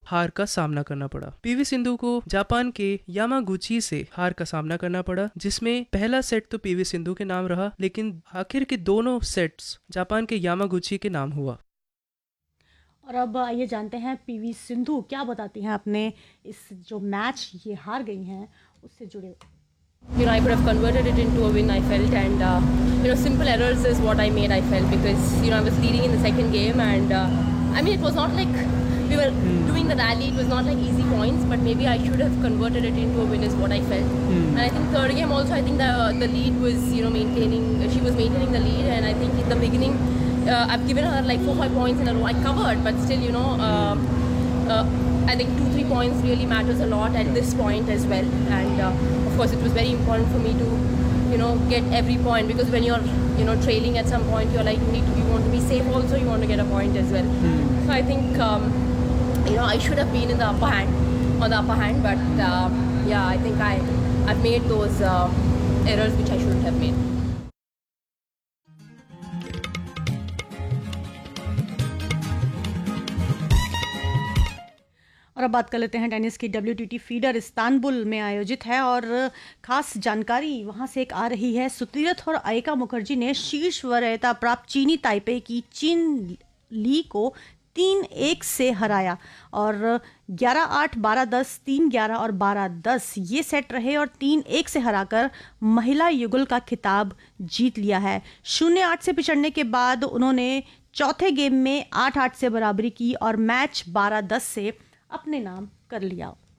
हार का सामना करना पड़ा। पीवी सिंधु को जापान के यामागुची से हार का सामना करना पड़ा, जिसमें पहला सेट तो पीवी सिंधु के नाम रहा, लेकिन आखिर के दोनों सेट्स जापान के यामागुची के नाम हुआ। और अब आइए जानते हैं पीवी सिंधु क्या बताती हैं अपने इस जो मैच ये हार गई हैं उससे जुड़े। I could have converted it into a win, I felt, and simple errors is what I made, I felt, because I was leading in the second game, and it was not like we were doing the rally. It was not like easy points, but maybe I should have converted it into a win, is what I felt. And I think third game also, I think the lead was maintaining. She was maintaining the lead, and I think in the beginning, I've given her like 4-5 points in a row. I covered, but still, I think 2-3 points really matters a lot at this point as well, and of course it was very important for me to get every point, because when you're trailing at some point, you're like you want to be safe also, you want to get a point as well. So I think I should have been on the upper hand, but I think I've made those errors which I shouldn't have made. और अब बात कर लेते हैं tennis की। WTT feeder Istanbul में आयोजित है और खास जानकारी वहां से एक आ रही है। सुतीरथ और अयका मुखर्जी ने शीर्ष वरीयता प्राप्त चीनी ताइपे की चीन ली को 3-1 से हराया और 11-8, 12-10, 3-11 और 12-10 ये सेट रहे और 3-1 से हराकर महिला युगल का खिताब जीत लिया है। 0-8 से पिछड़ने के बाद उन्होंने चौथे गेम में 8-8 से बराबरी की और मैच 12-10 से अपने नाम कर लिया।